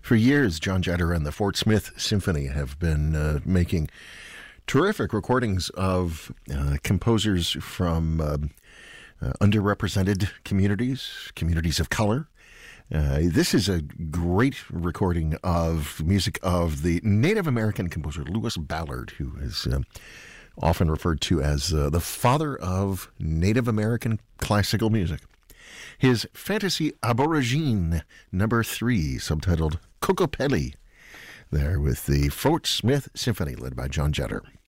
For years, John Jetter and the Fort Smith Symphony have been making terrific recordings of composers from underrepresented communities of color. This is a great recording of music of the Native American composer Lewis Ballard, who is often referred to as the father of Native American classical music. His Fantasy Aborigine No. 3, subtitled Kokopelli, there with the Fort Smith Symphony, led by John Jetter.